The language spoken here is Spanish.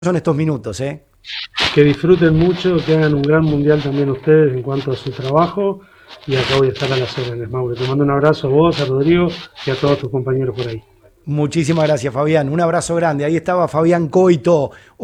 son estos minutos, ¿eh? Que disfruten mucho, que hagan un gran mundial también ustedes en cuanto a su trabajo. Y acá voy a estar a las órdenes, Mauro. Te mando un abrazo a vos, a Rodrigo y a todos tus compañeros por ahí. Muchísimas gracias, Fabián. Un abrazo grande. Ahí estaba Fabián Coito.